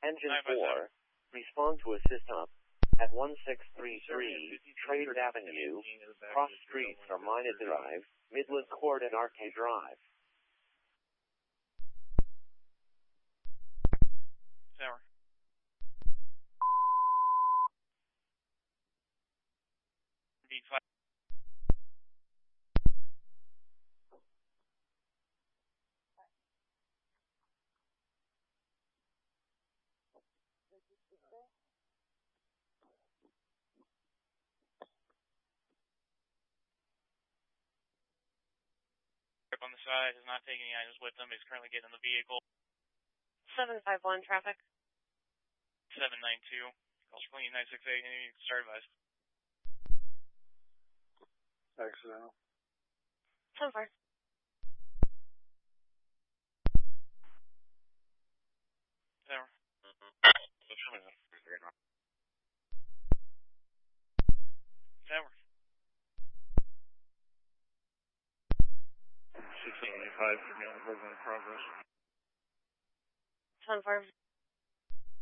Engine 4, respond to assist up at 1633 Trade Avenue, cross streets from Mina Drive, Midland Court and Arcade Drive. Tower. Beat 5. On the side, has not taken any items with him, is currently getting in the vehicle. 751 traffic. 792. Calls for clean 968, and start advised. Accidental. 10-4. Tower. Tower. 1685, progress. 10-4.